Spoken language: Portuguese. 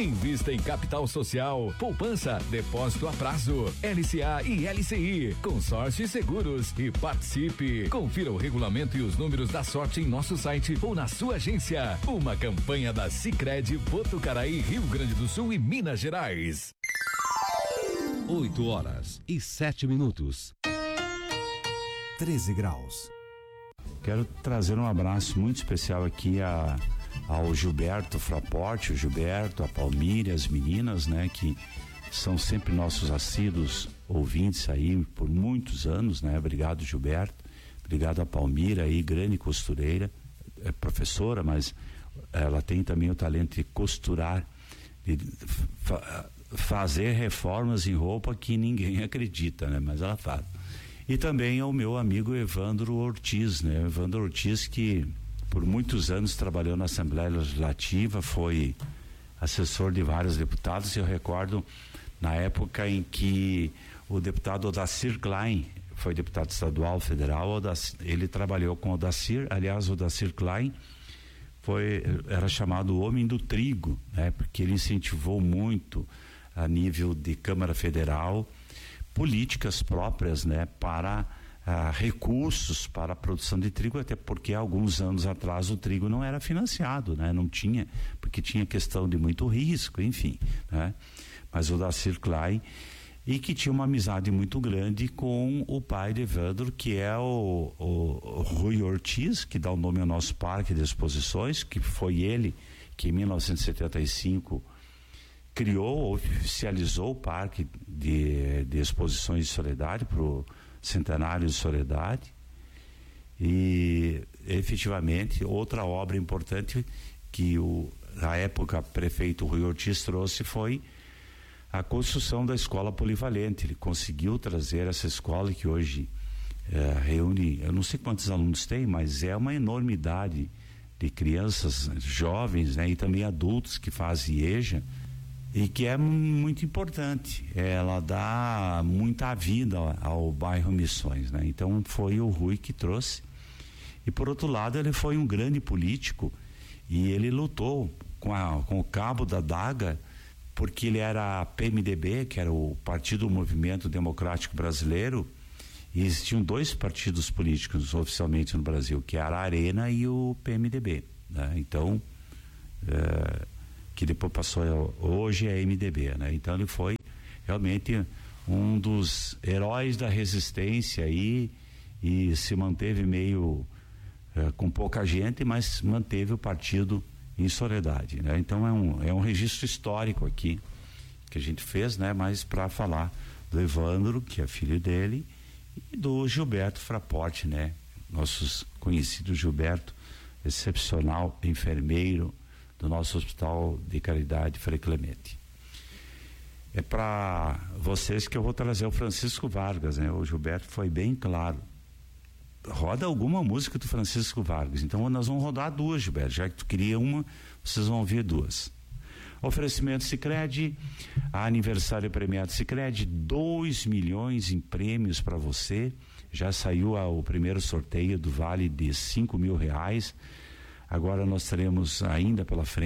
Invista em capital social, poupança, depósito a prazo, LCA e LCI, consórcio e seguros e participe. Confira o regulamento e os números da sorte em nosso site ou na sua agência. Uma campanha da Sicredi Botucaraí, Rio Grande do Sul e Minas Gerais. 8h07. 13 graus. Quero trazer um abraço muito especial aqui ao Gilberto Fraporte, o Gilberto, a Palmira, as meninas, né, que são sempre nossos assíduos ouvintes aí por muitos anos, né? Obrigado, Gilberto. Obrigado a Palmira aí, grande costureira, é professora, mas ela tem também o talento de costurar, de fazer reformas em roupa que ninguém acredita, né? Mas ela faz. E também ao meu amigo Evandro Ortiz, né? Evandro Ortiz, que por muitos anos trabalhou na Assembleia Legislativa, foi assessor de vários deputados. Eu recordo na época em que o deputado Odacir Klein foi deputado estadual, federal, ele trabalhou com o Odacir. Aliás, o Odacir Klein era chamado o homem do trigo, né? Porque ele incentivou muito a nível de Câmara Federal políticas próprias, né, para recursos para a produção de trigo, até porque alguns anos atrás o trigo não era financiado, né, não tinha, porque tinha questão de muito risco, enfim, né, mas o Dacir Klein, e que tinha uma amizade muito grande com o pai de Evandro, que é o Rui Ortiz, que dá o nome ao nosso parque de exposições, que foi ele que em 1975 criou, oficializou o Parque de Exposições de Soledade para o Centenário de Soledade. E efetivamente outra obra importante que na época prefeito Rui Ortiz trouxe foi a construção da escola polivalente. Ele conseguiu trazer essa escola que hoje reúne, eu não sei quantos alunos tem, mas é uma enormidade de crianças, jovens, né, e também adultos que fazem IEJA, e que é muito importante. Ela dá muita vida ao bairro Missões, né? Então foi o Rui que trouxe. E por outro lado, ele foi um grande político e ele lutou com o cabo da daga, porque ele era PMDB, que era o Partido do Movimento Democrático Brasileiro, e existiam dois partidos políticos oficialmente no Brasil, que era a Arena e o PMDB, né? Então que depois passou, hoje é MDB, né? Então ele foi realmente um dos heróis da resistência aí, e se manteve meio com pouca gente, mas manteve o partido em Soledade, né? Então é um registro histórico aqui que a gente fez, né? Mas para falar do Evandro, que é filho dele, e do Gilberto Fraporte, né? Nossos conhecidos Gilberto, excepcional enfermeiro do nosso Hospital de Caridade Frei Clemente. É para vocês que eu vou trazer o Francisco Vargas, né? O Gilberto foi bem claro. Roda alguma música do Francisco Vargas. Então nós vamos rodar duas, Gilberto. Já que tu queria uma, vocês vão ouvir duas. Oferecimento Sicredi, aniversário premiado Sicredi, 2 milhões em prêmios para você. Já saiu o primeiro sorteio do vale de R$5.000. Agora nós teremos ainda pela frente